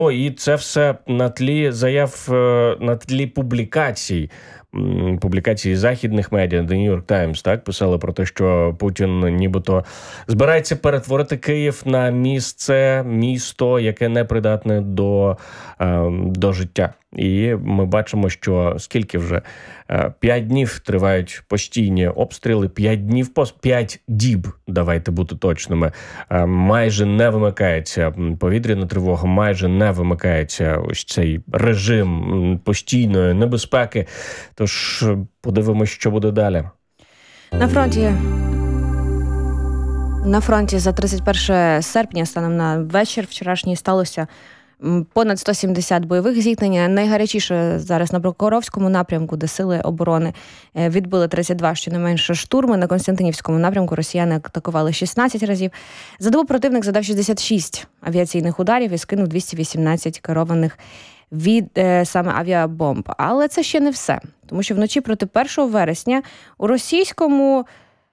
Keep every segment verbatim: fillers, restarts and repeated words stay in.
О, і це все на тлі заяв, на тлі публікацій, публікації західних медіа, The New York Times, так, писали про те, що Путін нібито збирається перетворити Київ на місце, місто, яке не придатне до, до життя. І ми бачимо, що скільки вже п'ять днів тривають постійні обстріли, п'ять днів, п'ять діб, давайте бути точними, майже не вимикається повітряна тривога, майже не вимикається ось цей режим постійної небезпеки. Тож подивимось, що буде далі. На фронті На фронті за тридцять перше серпня, станом на вечір вчорашній, сталося понад сто сімдесят бойових зіткнень. Найгарячіше зараз на Покровському напрямку, де сили оборони відбили тридцять два, щонайменше, штурми. На Костянтинівському напрямку росіяни атакували шістнадцять разів. За добу противник задав шістдесят шість авіаційних ударів і скинув двісті вісімнадцять керованих від е, саме авіабомб. Але це ще не все. Тому що вночі проти першого вересня у російському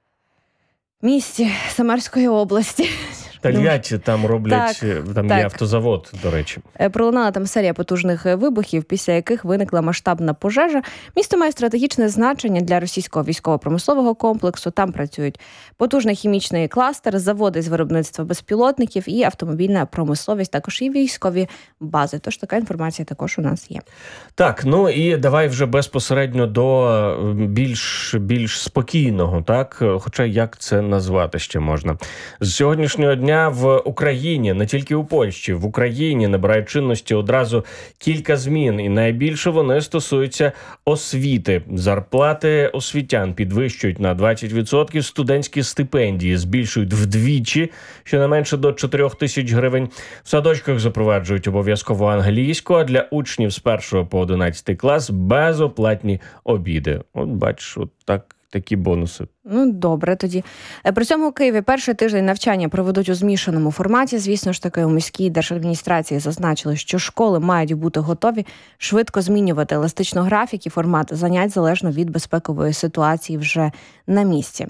місті Самарської області Тольятті там роблять, так, там так. є автозавод, до речі. Пролунала там серія потужних вибухів, після яких виникла масштабна пожежа. Місто має стратегічне значення для російського військово-промислового комплексу. Там працюють потужний хімічний кластер, заводи з виробництва безпілотників і автомобільна промисловість, також і військові бази. Тож така інформація також у нас є. Так, ну і давай вже безпосередньо до більш, більш спокійного, так? Хоча як це назвати ще можна. З сьогоднішнього дня в Україні, не тільки у Польщі, в Україні набирають чинності одразу кілька змін, і найбільше вони стосуються освіти. Зарплати освітян підвищують на двадцять відсотків, студентські стипендії збільшують вдвічі, щонайменше до чотирьох тисяч гривень. В садочках запроваджують обов'язково англійську, а для учнів з першого по одинадцятий клас безоплатні обіди. От бачиш, от так. Такі бонуси. Ну, добре тоді. При цьому у Києві перший тиждень навчання проведуть у змішаному форматі. Звісно ж таки, у міській держадміністрації зазначили, що школи мають бути готові швидко змінювати еластично графік і формат занять залежно від безпекової ситуації вже на місці.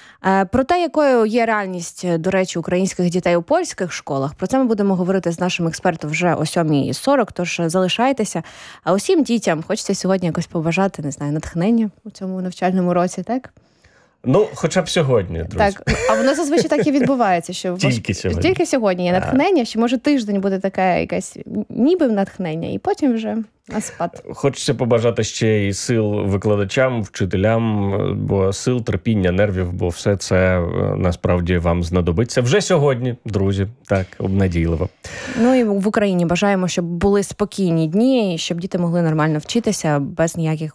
Про те, якою є реальність, до речі, українських дітей у польських школах, про це ми будемо говорити з нашим експертом вже о сьомій сорок, тож залишайтеся. А усім дітям хочеться сьогодні якось побажати, не знаю, натхнення у цьому навчальному році, так? Ну, хоча б сьогодні, друзі. Так, а воно зазвичай так і відбувається, що тільки сьогодні. Тільки сьогодні є натхнення, що може тиждень буде таке якесь ніби натхнення, і потім вже на спад. Хочеться побажати ще і сил викладачам, вчителям, бо сил, терпіння, нервів, бо все це насправді вам знадобиться вже сьогодні, друзі. Так, обнадійливо. Ну і в Україні бажаємо, щоб були спокійні дні, і щоб діти могли нормально вчитися без ніяких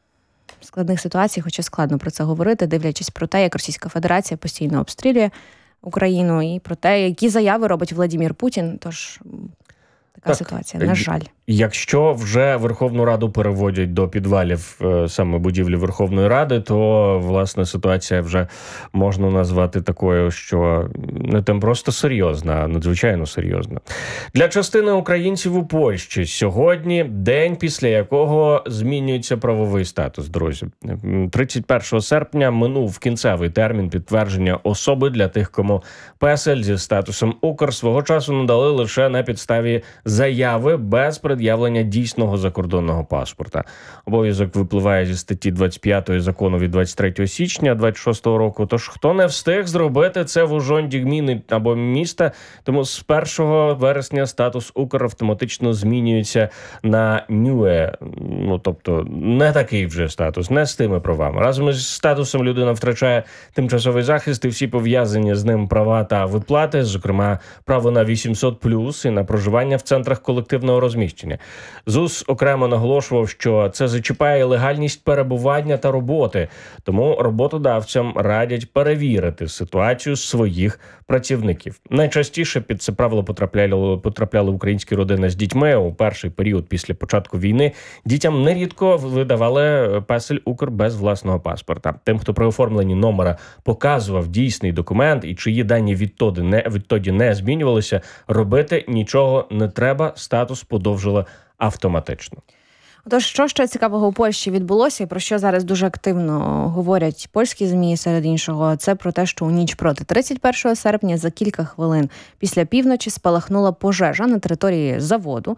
складних ситуацій, хоча складно про це говорити, дивлячись про те, як Російська Федерація постійно обстрілює Україну, і про те, які заяви робить Владимир Путін. Тож така так, ситуація, на жаль. Якщо вже Верховну Раду переводять до підвалів саме будівлі Верховної Ради, то, власне, ситуація вже можна назвати такою, що не тим просто серйозна, а надзвичайно серйозна. Для частини українців у Польщі сьогодні день, після якого змінюється правовий статус, друзі. тридцять першого серпня минув кінцевий термін підтвердження особи для тих, кому песель зі статусом Укр свого часу надали лише на підставі заяви без пред'явлення дійсного закордонного паспорта. Обов'язок випливає зі статті двадцять п'ятої закону від двадцять третього січня двадцять шостого року. Тож хто не встиг зробити це в ужонді гміни або міста, тому з першого вересня статус Укр автоматично змінюється на НЮЕ. Ну, тобто не такий вже статус, не з тими правами. Разом із статусом людина втрачає тимчасовий захист і всі пов'язані з ним права та виплати, зокрема право на вісімсот плюс і на проживання в центрах колективного розміщення. ЗУС окремо наголошував, що це зачіпає легальність перебування та роботи, тому роботодавцям радять перевірити ситуацію своїх працівників. Найчастіше під це правило потрапляли, потрапляли українські родини з дітьми. У перший період після початку війни дітям нерідко видавали песель Укр без власного паспорта. Тим, хто при оформленні номера показував дійсний документ і чиї дані відтоді не, відтоді не змінювалися, робити нічого не треба, статус подовжили автоматично. Тож, що ще цікавого у Польщі відбулося, і про що зараз дуже активно говорять польські ЗМІ, серед іншого, це про те, що у ніч проти тридцять першого серпня за кілька хвилин після півночі спалахнула пожежа на території заводу.